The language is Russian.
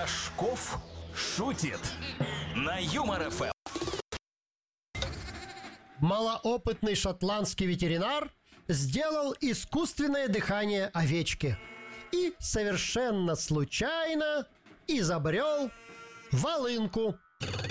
Рожков шутит на Юмор ФМ. Малоопытный шотландский ветеринар сделал искусственное дыхание овечке и совершенно случайно изобрел волынку.